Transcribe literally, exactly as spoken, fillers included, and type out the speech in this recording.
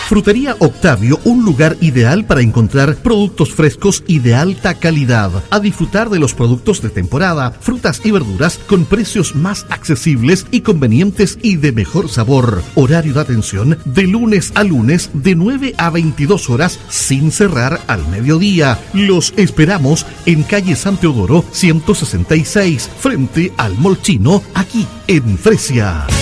Frutería Octavio, un lugar ideal para encontrar productos frescos y de alta calidad. A disfrutar de los productos de temporada, frutas y verduras con precios más accesibles y convenientes y de mejor sabor. Horario de atención de lunes a lunes de nueve a veintidós horas sin cerrar al mediodía. Los esperamos en calle San Teodoro ciento sesenta y seis, frente al Mall Chino, aquí en Fresia.